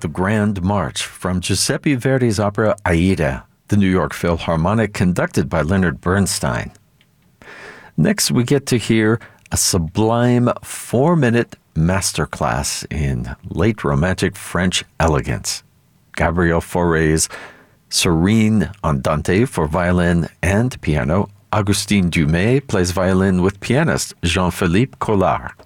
the Grand March from Giuseppe Verdi's opera Aida, the New York Philharmonic, conducted by Leonard Bernstein. Next, we get to hear a sublime 4-minute masterclass in late Romantic French elegance. Gabriel Fauré's Serene Andante for violin and piano. Augustin Dumay plays violin with pianist Jean-Philippe Collard.